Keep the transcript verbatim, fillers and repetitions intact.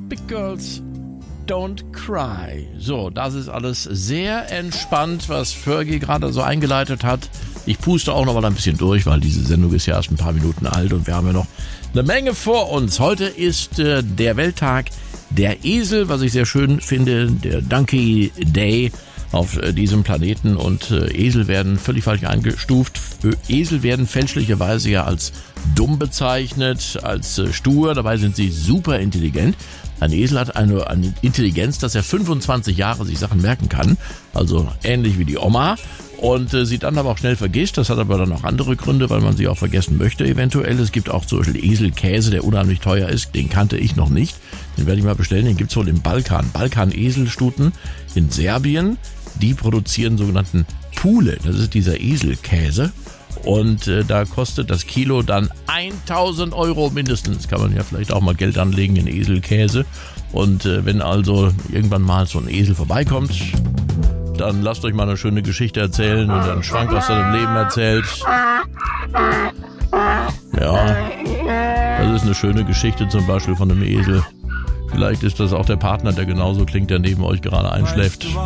Big Girls Don't Cry. So, das ist alles sehr entspannt, was Fergie gerade so eingeleitet hat. Ich puste auch noch mal ein bisschen durch, weil diese Sendung ist ja erst ein paar Minuten alt und wir haben ja noch eine Menge vor uns. Heute ist äh, der Welttag der Esel, was ich sehr schön finde, der Donkey Day auf äh, diesem Planeten, und äh, Esel werden völlig falsch eingestuft. Esel werden fälschlicherweise ja als dumm bezeichnet, als äh, stur, dabei sind sie super intelligent. Ein Esel hat eine, eine Intelligenz, dass er fünfundzwanzig Jahre sich Sachen merken kann, also ähnlich wie die Oma, und äh, sie dann aber auch schnell vergisst. Das hat aber dann auch andere Gründe, weil man sie auch vergessen möchte eventuell. Es gibt auch zum Beispiel Eselkäse, der unheimlich teuer ist, den kannte ich noch nicht. Den werde ich mal bestellen, den gibt's wohl im Balkan. Balkan-Eselstuten in Serbien, die produzieren sogenannten Pule, das ist dieser Eselkäse. Und äh, da kostet das Kilo dann tausend Euro mindestens. Kann man ja vielleicht auch mal Geld anlegen in Eselkäse. Und äh, wenn also irgendwann mal so ein Esel vorbeikommt, dann lasst euch mal eine schöne Geschichte erzählen und dann Schwank aus seinem Leben erzählt. Ja, das ist eine schöne Geschichte zum Beispiel von einem Esel. Vielleicht ist das auch der Partner, der genauso klingt, der neben euch gerade einschläft.